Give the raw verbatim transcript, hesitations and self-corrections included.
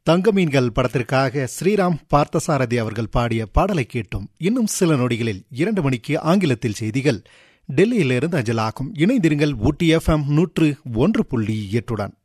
தங்க மீன்கள் படத்திற்காக ஸ்ரீராம் பார்த்தசாரதி அவர்கள் பாடிய பாடலை கேட்டும். இன்னும் சில நொடிகளில் இரண்டு மணிக்கு ஆங்கிலத்தில் செய்திகள் டெல்லியிலிருந்து அஞ்சலாகும். இணைந்திருங்கள் ஊட்டி எஃப் எம் நூற்று ஒன்று புள்ளி எட்டுடன்.